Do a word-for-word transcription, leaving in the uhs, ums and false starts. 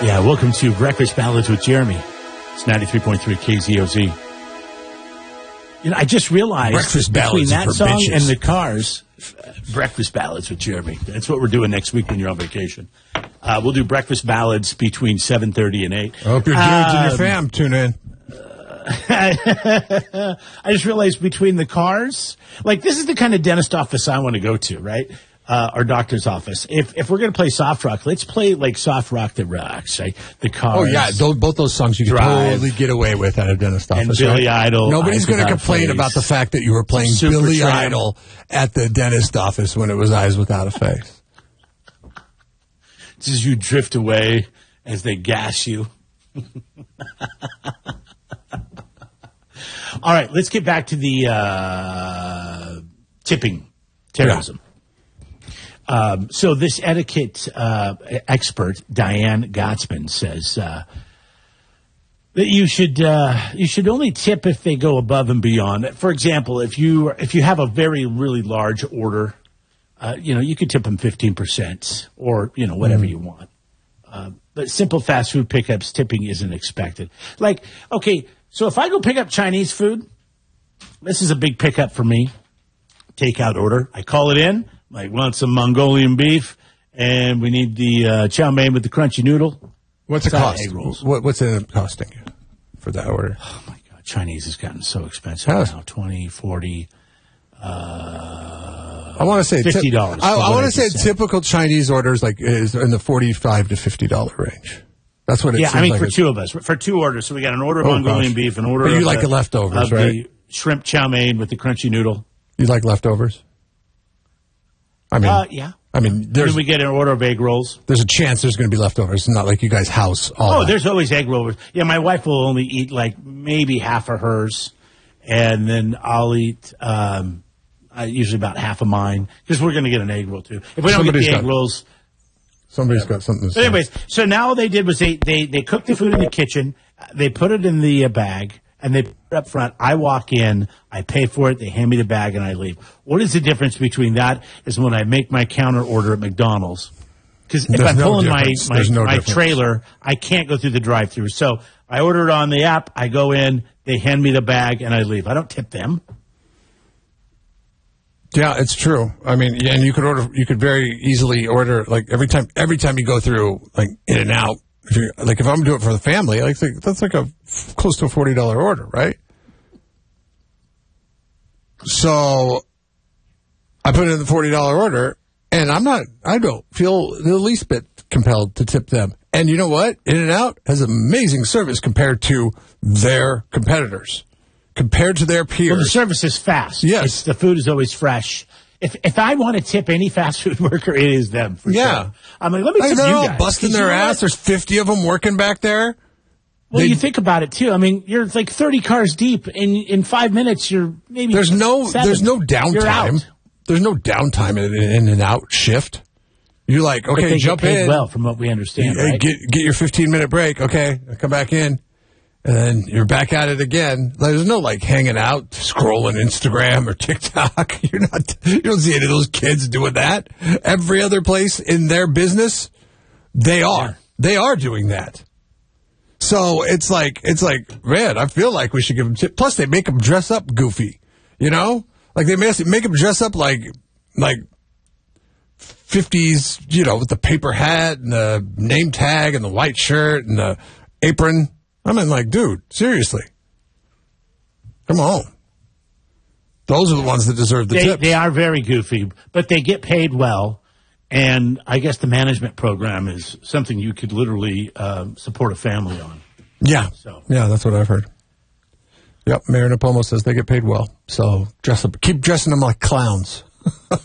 Yeah, welcome to Breakfast Ballads with Jeremy. It's ninety-three point three K Z O Z. You know, I just realized Breakfast between Ballads that for song bitches. and the Cars, uh, Breakfast Ballads with Jeremy. That's what we're doing next week when you're on vacation. Uh, we'll do Breakfast Ballads between seven thirty and eight. I hope your dudes um, and your fam tune in. I just realized between the Cars, like this is the kind of dentist office I want to go to, right? Uh, our doctor's office. If if we're going to play soft rock, let's play like soft rock that rocks, right? The Cars. Oh, yeah. Those, both those songs you can Drive, totally get away with at a dentist office. And Billy right? Idol. Nobody's going to complain Face. about the fact that you were playing Super Billy Tramp. Idol at the dentist office when it was Eyes Without a Face. Just as you drift away as they gas you. All right, let's get back to the uh, tipping terrorism. Yeah. Um, so this etiquette uh, expert, Diane Gottsman, says uh, that you should uh, you should only tip if they go above and beyond. For example, if you if you have a very really large order, uh, you know you could tip them fifteen percent or you know whatever mm. you want. Uh, but simple fast food pickups, tipping isn't expected. Like, okay, so if I go pick up Chinese food, this is a big pickup for me. Takeout order. I call it in. Like, want some Mongolian beef, and we need the uh, chow mein with the crunchy noodle. What's it cost? What, what's it costing you for that order? Oh, my God. Chinese has gotten so expensive How's? now. twenty, forty, uh, I want to say fifty dollars. I, I want to say typical Chinese orders like is in the forty-five to fifty dollars range. That's what it yeah, seems I mean, like for it's... two of us. For two orders. So we got an order of oh, Mongolian gosh. beef, an order but you of, like the, the leftovers, of right? the shrimp chow mein with the crunchy noodle. You like leftovers? I mean, uh, yeah. I mean, there's, then we get an order of egg rolls. There's a chance there's going to be leftovers. It's not like you guys house all Oh, that. there's always egg rolls. Yeah, my wife will only eat like maybe half of hers, and then I'll eat um, uh, usually about half of mine because we're going to get an egg roll too. If we don't Somebody's get the egg got, rolls, somebody's got something to say. But anyways, so now what they did was they they they cooked the food in the kitchen. They put it in the uh, bag. And they put it up front. I walk in, I pay for it, they hand me the bag, and I leave. What is the difference between that is when I make my counter order at McDonald's? Because if I'm no pulling my my, no my difference. trailer, I can't go through the drive-thru. So I order it on the app, I go in, they hand me the bag, and I leave. I don't tip them. Yeah, it's true. I mean, and you could order, you could very easily order, like every time, every time you go through, like In and Out. If you're, like if I'm doing it for the family, like that's like a close to a forty dollar order, right? So I put in the forty dollar order, and I'm not, I don't feel the least bit compelled to tip them. And you know what? In and Out has amazing service compared to their competitors, compared to their peers. Well, the service is fast. Yes, it's, the food is always fresh. If if I want to tip any fast food worker, it is them. For yeah, sure. I'm like, let me like tip they're you all guys. busting their ass. There's fifty of them working back there. Well, they, you think about it too. I mean, you're like thirty cars deep, and in five minutes, you're maybe there's no seven. there's no You're downtime. out. There's no downtime in an in and out shift. You're like, okay, but they jump get paid in. well, from what we understand. Hey, right? get get your fifteen minute break. Okay, come back in. And then you're back at it again. There's no like hanging out, scrolling Instagram or TikTok. You're not. You don't see any of those kids doing that. Every other place in their business, they are. Yeah. They are doing that. So it's like it's like, man, I feel like we should give them tips. Plus, they make them dress up goofy. You know, like they make make them dress up like like fifties. You know, with the paper hat and the name tag and the white shirt and the apron. I mean, like, dude, seriously. Come on. Those are the ones that deserve the they, tips. They are very goofy, but they get paid well. And I guess the management program is something you could literally uh, support a family on. Yeah. So. Yeah, that's what I've heard. Yep, Mayor Napomo says they get paid well. So dress up, keep dressing them like clowns.